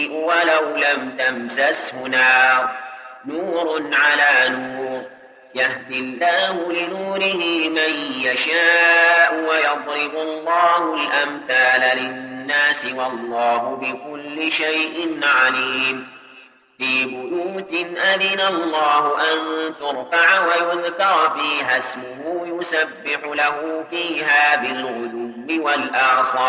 ولو لم تمسسه نار نور على نور يهدي الله لنوره من يشاء ويضرب الله الأمثال للناس والله بكل شيء عليم في بيوت أذن الله أن ترفع ويذكر فيها اسمه يسبح له فيها بالغدو والآصال